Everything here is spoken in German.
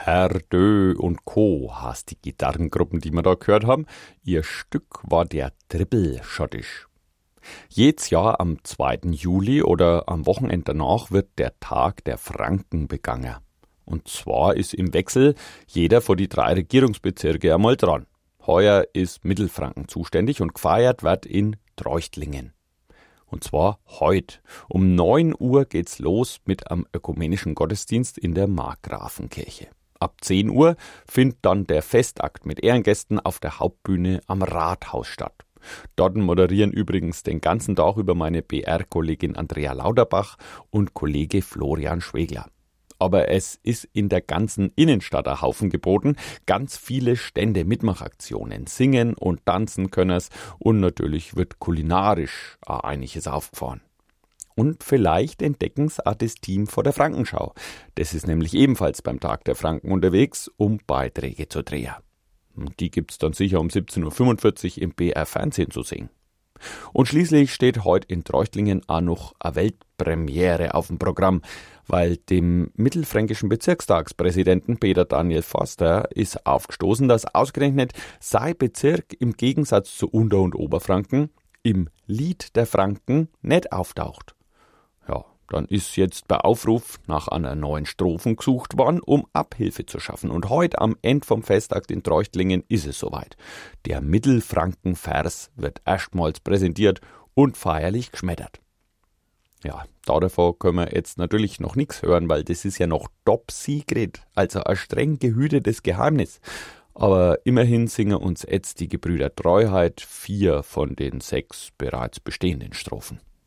Herr Dö und Co. heißt die Gitarrengruppen, die wir da gehört haben. Ihr Stück war der Trippelschottisch. Jedes Jahr am 2. Juli oder am Wochenende danach wird der Tag der Franken begangen. Und zwar ist im Wechsel jeder von die 3 Regierungsbezirke einmal dran. Heuer ist Mittelfranken zuständig und gefeiert wird in Treuchtlingen. Und zwar heute. Um 9 Uhr geht's los mit einem ökumenischen Gottesdienst in der Markgrafenkirche. Ab 10 Uhr findet dann der Festakt mit Ehrengästen auf der Hauptbühne am Rathaus statt. Dort moderieren übrigens den ganzen Tag über meine BR-Kollegin Andrea Lauterbach und Kollege Florian Schwegler. Aber es ist in der ganzen Innenstadt ein Haufen geboten. Ganz viele Stände, Mitmachaktionen, singen und tanzen können es und natürlich wird kulinarisch auch einiges aufgefahren. Und vielleicht entdecken es auch das Team vor der Frankenschau. Das ist nämlich ebenfalls beim Tag der Franken unterwegs, um Beiträge zu drehen. Und die gibt's dann sicher um 17.45 Uhr im BR-Fernsehen zu sehen. Und schließlich steht heute in Treuchtlingen auch noch eine Weltpremiere auf dem Programm, weil dem mittelfränkischen Bezirkstagspräsidenten Peter Daniel Forster ist aufgestoßen, dass ausgerechnet sein Bezirk im Gegensatz zu Unter- und Oberfranken im Lied der Franken nicht auftaucht. Ja, dann ist jetzt bei Aufruf nach einer neuen Strophen gesucht worden, um Abhilfe zu schaffen. Und heute am Ende vom Festakt in Treuchtlingen ist es soweit. Der Mittelfranken-Vers wird erstmals präsentiert und feierlich geschmettert. Ja, davon können wir jetzt natürlich noch nichts hören, weil das ist ja noch top secret, also ein streng gehütetes Geheimnis. Aber immerhin singen uns jetzt die Gebrüder Treuheit 4 von den 6 bereits bestehenden Strophen.